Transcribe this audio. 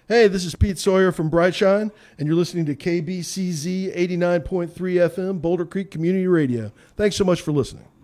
Hey, this is Pete Sawyer from Brightshine, and you're listening to KBCZ 89.3 FM, Boulder Creek Community Radio. Thanks so much for listening.